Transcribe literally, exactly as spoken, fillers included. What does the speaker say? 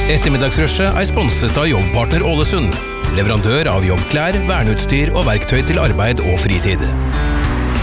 Ettermiddagsrushet er sponset av Jobbpartner Ålesund, leverandør av jobbklær, verneutstyr og verktøy til arbeid og fritid.